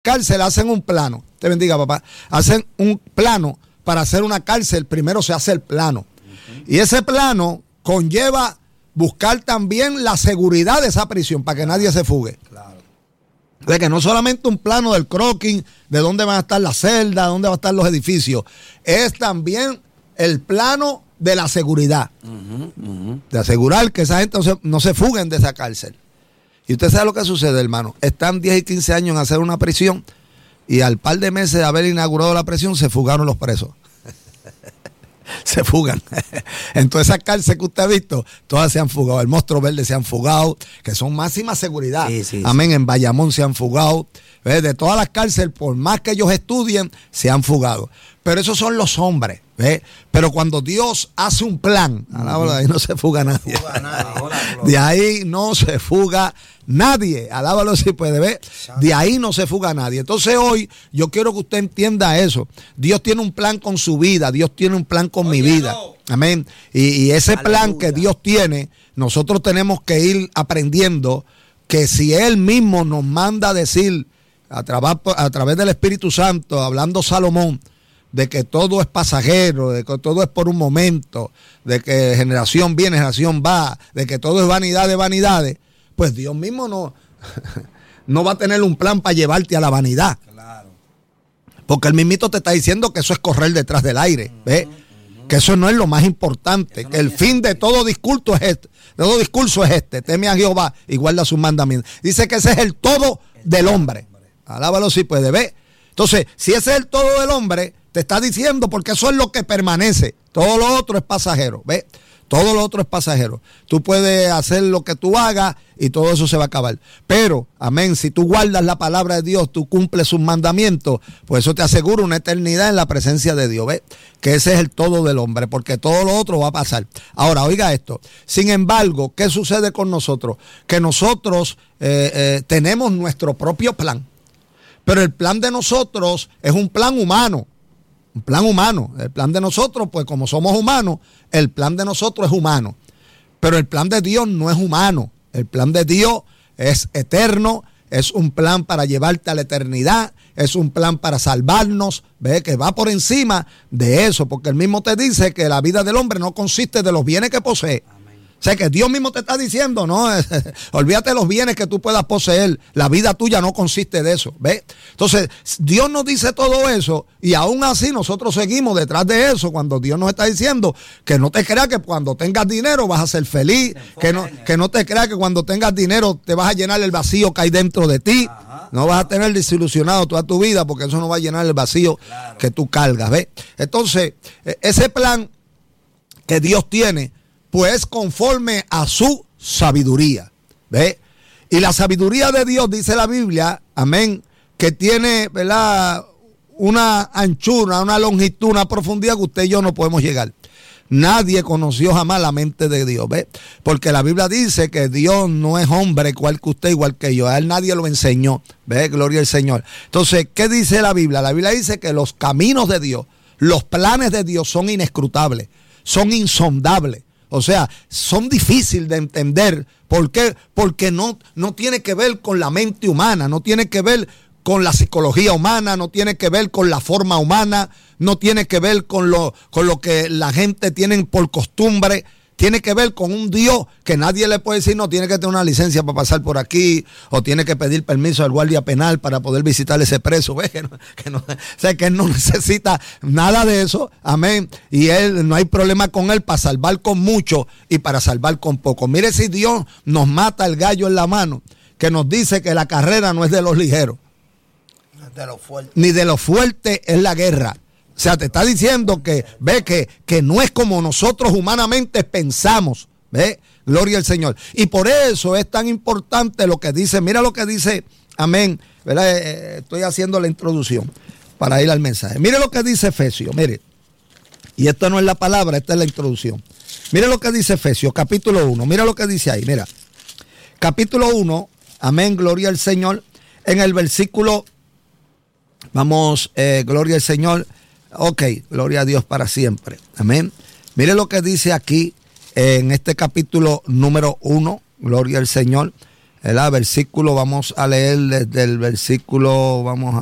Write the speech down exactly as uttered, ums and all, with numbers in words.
cárcel hacen un plano, te bendiga papá, hacen un plano para hacer una cárcel. Primero se hace el plano, uh-huh. y ese plano conlleva buscar también la seguridad de esa prisión para que claro. nadie se fugue. Claro. De que no solamente un plano del croquis, de dónde van a estar las celdas, dónde van a estar los edificios, es también el plano de la seguridad, uh-huh, uh-huh. de asegurar que esa gente no se, no se fuguen de esa cárcel. Y usted sabe lo que sucede, hermano. Están diez y quince años en hacer una prisión y al par de meses de haber inaugurado la prisión se fugaron los presos. Se fugan. Entonces esas cárceles que usted ha visto, todas se han fugado. El Monstruo Verde se han fugado, que son máxima seguridad. Sí, sí, Amén. Sí. En Bayamón se han fugado. ¿Ves? De todas las cárceles, por más que ellos estudien, se han fugado. Pero esos son los hombres. ¿Ves? Pero cuando Dios hace un plan, uh-huh. de ahí no se fuga nadie. Fuga nadie. De ahí no se fuga nadie. Alábalo si puede ver. De ahí no se fuga nadie. Entonces hoy yo quiero que usted entienda eso. Dios tiene un plan con su vida. Dios tiene un plan con Oye, mi vida. No. Amén. Y, y ese Aleluya. Plan que Dios tiene, nosotros tenemos que ir aprendiendo que si Él mismo nos manda a decir a, tra- a través del Espíritu Santo, hablando Salomón, de que todo es pasajero, de que todo es por un momento, de que generación viene, generación va, de que todo es vanidad de vanidades, pues Dios mismo no, no va a tener un plan para llevarte a la vanidad. Claro. Porque el mismito te está diciendo que eso es correr detrás del aire, ¿ves? Uh-huh. Que eso no es lo más importante, que el fin de todo discurso es este, todo discurso es este, teme a Jehová y guarda sus mandamientos. Dice que ese es el todo del hombre. Alábalo si puede, ¿ves? Entonces, si ese es el todo del hombre, te está diciendo, porque eso es lo que permanece. Todo lo otro es pasajero, ¿ves? Todo lo otro es pasajero. Tú puedes hacer lo que tú hagas y todo eso se va a acabar. Pero, amén, si tú guardas la palabra de Dios, tú cumples sus mandamientos, pues eso te asegura una eternidad en la presencia de Dios, ¿ves? Que ese es el todo del hombre, porque todo lo otro va a pasar. Ahora, oiga esto. Sin embargo, ¿qué sucede con nosotros? Que nosotros eh, eh, tenemos nuestro propio plan. Pero el plan de nosotros es un plan humano. Un plan humano. El plan de nosotros, pues como somos humanos, el plan de nosotros es humano. Pero el plan de Dios no es humano. El plan de Dios es eterno, es un plan para llevarte a la eternidad, es un plan para salvarnos, ve que va por encima de eso, porque él mismo te dice que la vida del hombre no consiste de los bienes que posee. O sea, que Dios mismo te está diciendo, no, olvídate de los bienes que tú puedas poseer, la vida tuya no consiste de eso, ¿ves? Entonces, Dios nos dice todo eso y aún así nosotros seguimos detrás de eso cuando Dios nos está diciendo que no te creas que cuando tengas dinero vas a ser feliz, que no, que no te creas que cuando tengas dinero te vas a llenar el vacío que hay dentro de ti, Ajá. no vas a tener desilusionado toda tu vida porque eso no va a llenar el vacío claro. que tú cargas, ¿ves? Entonces, ese plan que Dios tiene, pues conforme a su sabiduría, ¿ve? Y la sabiduría de Dios, dice la Biblia, amén, que tiene, ¿verdad?, una anchura, una longitud, una profundidad que usted y yo no podemos llegar. Nadie conoció jamás la mente de Dios, ¿ve? Porque la Biblia dice que Dios no es hombre igual que usted, igual que yo. A él nadie lo enseñó, ¿ve? Gloria al Señor. Entonces, ¿qué dice la Biblia? La Biblia dice que los caminos de Dios, los planes de Dios son inescrutables, son insondables. O sea, son difíciles de entender. ¿Por qué? Porque no, no tiene que ver con la mente humana, no tiene que ver con la psicología humana, no tiene que ver con la forma humana, no tiene que ver con lo, con lo que la gente tiene por costumbre. Tiene que ver con un Dios que nadie le puede decir, no, tiene que tener una licencia para pasar por aquí, o tiene que pedir permiso al guardia penal para poder visitar ese preso. ¿Ves? Que no, que no, o sea, que él no necesita nada de eso, amén. Y él, no hay problema con él para salvar con mucho y para salvar con poco. Mire si Dios nos mata el gallo en la mano, que nos dice que la carrera no es de los ligeros, de los fuertes. Ni de los fuertes es la guerra. O sea, te está diciendo que, ve, que, que no es como nosotros humanamente pensamos, ve, gloria al Señor. Y por eso es tan importante lo que dice, mira lo que dice, amén, ¿verdad? Eh, estoy haciendo la introducción para ir al mensaje. Mire lo que dice Efesios, mire, y esta no es la palabra, esta es la introducción. Mire lo que dice Efesios, capítulo uno, mira lo que dice ahí, mira, capítulo uno, amén, gloria al Señor, en el versículo, vamos, eh, gloria al Señor. Ok, gloria a Dios para siempre. Amén. Mire lo que dice aquí en este capítulo número uno. Gloria al Señor. El versículo, vamos a leer desde el versículo, vamos a